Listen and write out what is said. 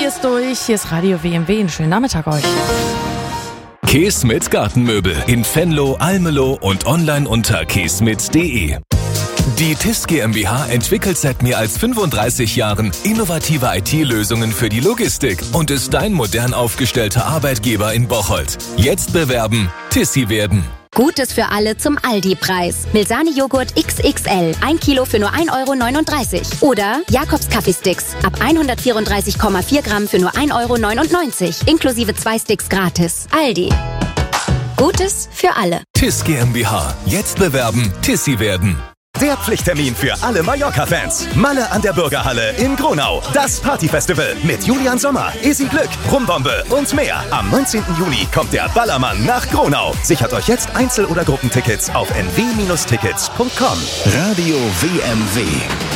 Bier ist durch. Hier ist Radio WMW. Einen schönen Nachmittag euch. Käse mit Gartenmöbel in Venlo, Almelo und online unter käsmit.de. Die TIS GmbH entwickelt seit mehr als 35 Jahren innovative IT-Lösungen für die Logistik und ist dein modern aufgestellter Arbeitgeber in Bocholt. Jetzt bewerben, TISSI werden. Gutes für alle zum Aldi-Preis. Milsani-Joghurt XXL, 1 Kilo für nur 1,39 € Oder Jakobs Kaffeesticks, ab 134,4 Gramm für nur 1,99 €, inklusive 2 Sticks gratis. Aldi. Gutes für alle. TIS GmbH. Jetzt bewerben, TISSI werden. Der Pflichttermin für alle Mallorca-Fans. Malle an der Bürgerhalle in Gronau. Das Partyfestival mit Julian Sommer, Easy Glück, Rumbombe und mehr. Am 19. Juli kommt der Ballermann nach Gronau. Sichert euch jetzt Einzel- oder Gruppentickets auf nw-tickets.com. Radio WMW.